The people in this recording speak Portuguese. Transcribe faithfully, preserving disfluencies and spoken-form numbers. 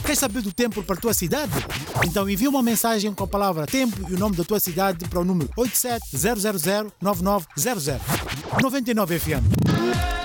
Queres saber do tempo para a tua cidade? Então envia uma mensagem com a palavra tempo e o nome da tua cidade para o número oito sete zero zero zero nove nove zero zero. noventa e nove F M.